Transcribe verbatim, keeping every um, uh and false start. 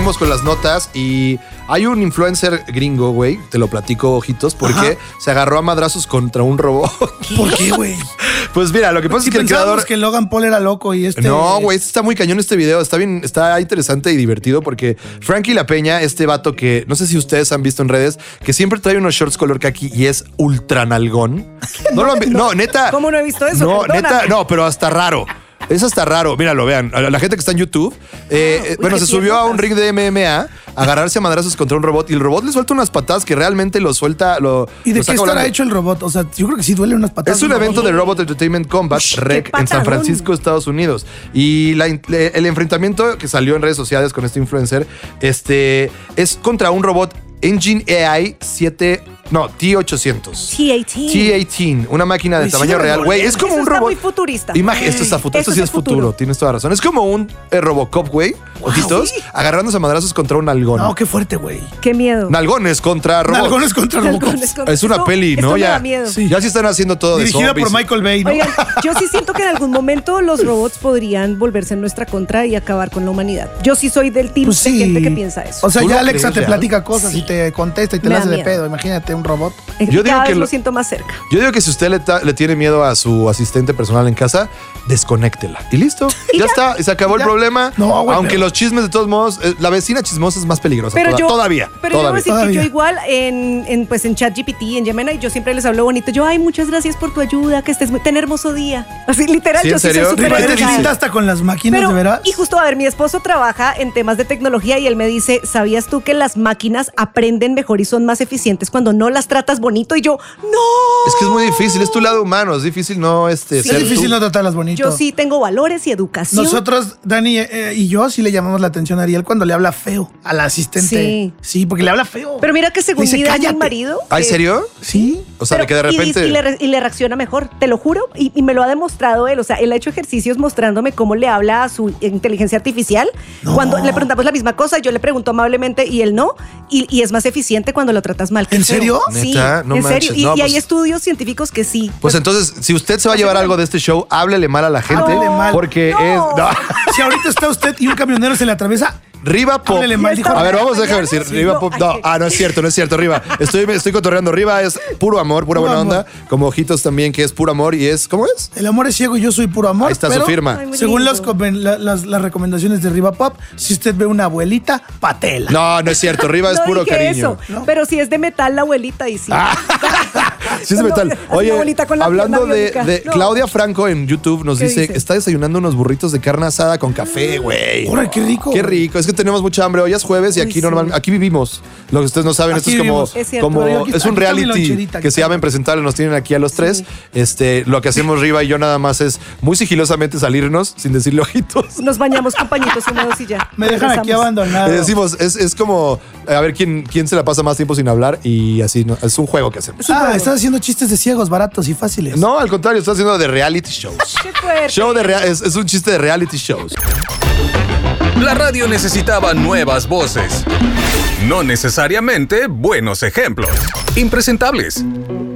seguimos con las notas y hay un influencer gringo, güey, te lo platico, ojitos, porque Ajá. se agarró a madrazos contra un robot. ¿Por qué, güey? Pues mira, lo que pasa si es que el creador... que Logan Paul era loco y este... No, güey, este está muy cañón este video, está bien, está interesante y divertido porque Frankie La Peña, este vato que no sé si ustedes han visto en redes, que siempre trae unos shorts color khaki y es ultra nalgón. No, lo han, no, no, neta. ¿Cómo no he visto eso? No, Perdóname. neta, no, pero hasta raro. Eso está raro, míralo, vean. A la gente que está en YouTube, eh, Uy, bueno, se subió a un ring de M M A a agarrarse a madrazos contra un robot y el robot le suelta unas patadas que realmente lo suelta. Lo, ¿Y de lo qué saca estará volando. hecho el robot? O sea, yo creo que sí duele unas patadas. Es un evento de Robot Entertainment Combat, Ush, R E C, en San Francisco, Estados Unidos. Y la, el enfrentamiento que salió en redes sociales con este influencer este, es contra un robot Engine A I siete... No, T ochocientos. T ochocientos. T ochocientos, una máquina de Uy, tamaño sí, real. Güey, es como Eso un está robot. muy futurista. Imagen, esto está futuro. Esto sí es futuro. futuro, tienes toda razón. Es como un eh, Robocop, güey. Ojitos, sí. agarrándose a madrazos contra un nalgón. No, qué fuerte, güey. Qué miedo. Nalgones contra robots. Nalgones contra Robocop. Nalgones contra- Es una Esto- peli, esto ¿no? me Ya, da miedo. sí. Ya sí están haciendo todo de Dirigida zombies. por Michael Bay, ¿no? Oigan, yo sí siento que en algún momento los robots podrían volverse en nuestra contra y acabar con la humanidad. Yo sí soy del team Pues de sí. gente que piensa eso. O sea, ¿Tú ya lo Alexa crees te real? platica cosas y te contesta y te Me la da hace de miedo. pedo. Imagínate un robot. Eh, yo digo Cada que vez lo- lo siento más cerca. Yo digo que si usted le, ta- le tiene miedo a su asistente personal en casa, desconéctela. Y listo. Y ya, ya. está. Y se acabó Ya. el problema. No, güey, Aunque pero- los chismes, de todos modos, eh, la vecina chismosa es más peligrosa. Pero toda- yo, todavía. Pero yo debo todavía. decir que Todavía. yo igual en, en, pues en ChatGPT, en Gemini, yo siempre les hablo bonito. Yo, ay, muchas gracias por tu ayuda, que estés muy... Ten hermoso día. Así, literal, ¿Sí, yo en sí soy serio? súper ¿Qué te ¿Te dice? linda hasta con las máquinas, Pero, de veras? y justo, a ver, mi esposo trabaja en temas de tecnología y él me dice, ¿sabías tú que las máquinas aprenden mejor y son más eficientes cuando no las tratas bonito? Y yo, no. Es que es muy difícil, es tu lado humano. Es difícil no este, Sí, ser es difícil tú. no tratarlas bonito. Yo sí tengo valores y educación. Nosotros, Dani eh, y yo, sí le llamamos la atención a Ariel cuando le habla feo a la asistente. Sí. Sí, porque le habla feo. Pero mira que según Dice, mi Dani, "Cállate". mi marido... ¿Ay, eh, serio? Sí. O sea, pero- de que de y dice- repente. Y, le, re- y le reacciona mejor, te lo juro, y, y me lo ha demostrado él. O sea, él ha hecho ejercicios mostrándome cómo le habla a su inteligencia artificial. No. Cuando le preguntamos la misma cosa, yo le pregunto amablemente y él no. Y, y es más eficiente cuando lo tratas mal. que ¿En feo. serio? Sí, ¿Neta? No en manches, serio. Y, no, y hay pues- estudios científicos que sí. Pues entonces, si usted se va a llevar algo de este show, háblele mal a la gente. Háblele mal. Porque No. es. No. Si ahorita está usted y un camionero se le atraviesa, Riva Pop. Háblele mal, dijo. A ver, vamos a dejar ver si Mañana, sí, Riva no, Pop. ay, No, qué- ah, no es cierto, no es cierto, Riva. Estoy, estoy cotorreando. Riva es puro amor, pura Puro buena amor. onda. Como Ojitos también, que es puro amor y es. ¿Cómo es? el amor es ciego y yo soy puro amor. Ahí está su pero, firma. Ay, muy Según lindo. las, comen- la- las, las recomendaciones de Riva Pop, si usted ve una abuelita, patela. No, no es cierto. Riva es No puro dije cariño. eso, pero si es de metal la abuelita y sí. Sí, es Con metal. la- así Oye, la abuelita con la hablando pierna de, biónica. de No. Claudia Franco en YouTube nos ¿Qué dice, dice? está desayunando unos burritos de carne asada con café, güey. Órale, qué rico. Qué rico. Es que tenemos mucha hambre. Hoy es jueves y Uy, aquí sí. normalmente, aquí vivimos. Lo que ustedes no saben, Aquí esto es como, vivimos. Es cierto. como Pero aquí es está- un aquí está mi reality loncherita, aquí que se está. llama Impresentable. Nos tienen aquí a los tres. Este, lo que hacemos Riva y yo nada más es muy sigilosamente salirnos sin decirle ojitos. Nos bañamos con pañitos húmedos y ya. Me dejan aquí Regresamos. abandonado. Le decimos, es, es como a ver quién, quién se la pasa más tiempo sin hablar y así, ¿no? Es un juego que hacemos. Ah, estás haciendo chistes de ciegos, baratos y fáciles. No, al contrario, está haciendo de reality shows. Qué fuerte. Show de rea- es, es un chiste de reality shows. La radio necesitaba nuevas voces, no necesariamente buenos ejemplos. Impresentables.